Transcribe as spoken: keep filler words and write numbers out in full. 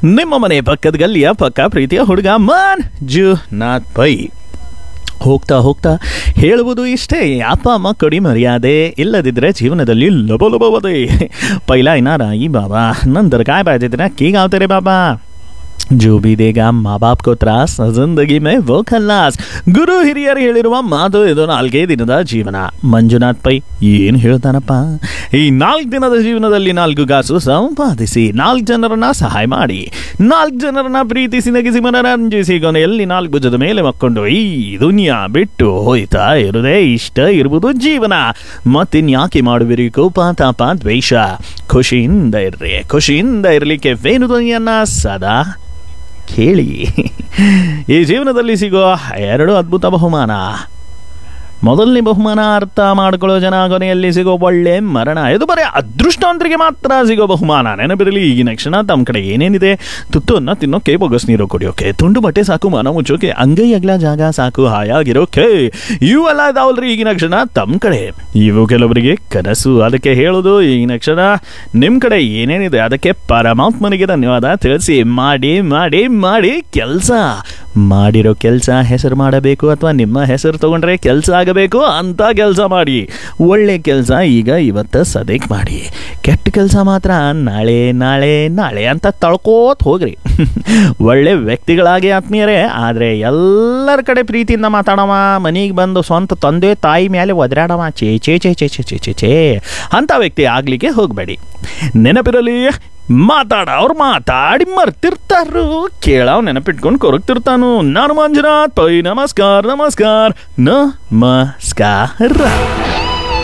ನಿಮ್ಮ ಮನೆ ಪಕ್ಕದ ಗಲ್ಲಿಯ ಪಕ್ಕ ಪ್ರೀತಿಯ ಹುಡುಗ ಮಂಜುನಾಥ್ ಪೈ. ಹೋಗ್ತಾ ಹೋಗ್ತಾ ಹೇಳುವುದು ಇಷ್ಟೇ, ಅಪ್ಪ ಅಮ್ಮ ಕಡಿ ಮರ್ಯಾದೆ ಇಲ್ಲದಿದ್ದರೆ ಜೀವನದಲ್ಲಿ ಲಬಲಬವದೆ. ಪೈಲಾ ಇನಾರಾಯಿ ಬಾಬಾ ನಂತರ काय पाहिजे ना की गाव तेरे बाबा जो भी देगा माँ बाप को त्रास जिंदगी में वो खल्लास. ಗುರು ಹಿರಿಯರು ಹೇಳಿರುವ ಮಾತು ಇದು. ನಾಲ್ಕೇ ದಿನದ ಜೀವನ. ಮಂಜುನಾಥ್ ಪೈ ಏನು ಹೇಳ್ತಾನಪ್ಪ, ಈ ನಾಲ್ಕು ದಿನದ ಜೀವನದಲ್ಲಿ ನಾಲ್ಕು ಕಾಸು ಸಂಪಾದಿಸಿ, ನಾಲ್ಕು ಜನರನ್ನ ಸಹಾಯ ಮಾಡಿ, ನಾಲ್ಕು ಜನರನ್ನ ಪ್ರೀತಿಸಿ, ನಗಿಸಿ, ಮನರಂಜಿಸಿ, ಕೊನೆಯಲ್ಲಿ ನಾಲ್ಕು ಭುಜದ ಮೇಲೆ ಮಕ್ಕೊಂಡು ಈ ದುನಿಯಾ ಬಿಟ್ಟು ಹೋಯ್ತಾ ಇರುವುದೇ ಇಷ್ಟ ಇರುವುದು ಜೀವನ. ಮತ್ತಿನ್ಯಾಕೆ ಮಾಡುವಿರಿ ಕೋಪ ತಾಪ ದ್ವೇಷ? ಖುಷಿಯಿಂದ ಇರ್ರಿ. ಖುಷಿಯಿಂದ ಇರಲಿಕ್ಕೆ ವೇಣು ಧ್ವನಿಯನ್ನ ಸದಾ ಕೇಳಿ. ಈ ಜೀವನದಲ್ಲಿ ಸಿಗೋ ಎರಡು ಅದ್ಭುತ ಬಹುಮಾನ. ಮೊದಲನೇ ಬಹುಮಾನ ಅರ್ಥ ಮಾಡ್ಕೊಳ್ಳೋ ಜನ, ಕೊನೆಯಲ್ಲಿ ಸಿಗೋ ಒಳ್ಳೆ ಮರಣ. ಇದು ಬರೀ ಅದೃಷ್ಟವಂತರಿಗೆ ಮಾತ್ರ ಸಿಗೋ ಬಹುಮಾನ. ನೆನಪಿರಲಿ, ಈಗಿನ ಕ್ಷಣ ತಮ್ಮ ಕಡೆ ಏನೇನಿದೆ, ತುತ್ತನ್ನು ತಿನ್ನೋಕೆ, ಬೊಗಸ್ ನೀರು ಕುಡಿಯೋಕೆ, ತುಂಡು ಬಟ್ಟೆ ಸಾಕು, ಮನ ಮುಚ್ಚೋಕೆ, ಅಂಗೈ ಅಗ್ಲ ಜಾಗ ಸಾಕು ಹಾಯಾಗಿರೋಕೆ, ಇವೆಲ್ಲ ಇದಾವಲ್ರಿ ಈಗಿನ ಕ್ಷಣ ತಮ್ಮ ಕಡೆ. ಇವು ಕೆಲವರಿಗೆ ಕನಸು. ಅದಕ್ಕೆ ಹೇಳೋದು, ಈಗಿನ ಕ್ಷಣ ನಿಮ್ಮ ಕಡೆ ಏನೇನಿದೆ ಅದಕ್ಕೆ ಪರಮಾತ್ಮನಿಗೆ ಧನ್ಯವಾದ ತಿಳಿಸಿ ಮಾಡಿ ಮಾಡಿ ಮಾಡಿ ಕೆಲಸ. ಮಾಡಿರೋ ಕೆಲಸ ಹೆಸರು ಮಾಡಬೇಕು, ಅಥವಾ ನಿಮ್ಮ ಹೆಸರು ತಗೊಂಡ್ರೆ ಕೆಲಸ ಆಗಬೇಕು ಅಂತ ಕೆಲಸ ಮಾಡಿ. ಒಳ್ಳೆ ಕೆಲಸ ಈಗ ಇವತ್ತು ಸದೇಕ್ ಮಾಡಿ, ಕೆಟ್ಟ ಕೆಲಸ ಮಾತ್ರ ನಾಳೆ ನಾಳೆ ನಾಳೆ ಅಂತ ತಳ್ಕೋತ ಹೋಗ್ರಿ. ಒಳ್ಳೆ ವ್ಯಕ್ತಿಗಳಾಗಿ ಆತ್ಮೀಯರೇ, ಆದರೆ ಎಲ್ಲರ ಕಡೆ ಪ್ರೀತಿಯಿಂದ ಮಾತಾಡವ, ಮನೆಗೆ ಬಂದು ಸ್ವಂತ ತಂದೆ ತಾಯಿ ಮೇಲೆ ಒದರಾಡವ, ಚೇ ಚೇ ಚೇ ಚೇ ಚೇ ಚೇ ಚೇ ಚೇ ಅಂಥ ವ್ಯಕ್ತಿ ಆಗಲಿಕ್ಕೆ ಹೋಗಬೇಡಿ. ನೆನಪಿರಲಿ, ಮಾತಾಡ ಅವ್ರು ಮಾತಾಡಿ ಮರ್ತಿರ್ತಾರು, ಕೇಳವ್ ನೆನಪಿಟ್ಕೊಂಡು ಕೊರಗ್ತಿರ್ತಾನು. ನಾನು ಮಂಜುನಾಥ್ ಪೈ. ನಮಸ್ಕಾರ ನಮಸ್ಕಾರ ನಮಸ್ಕಾರ.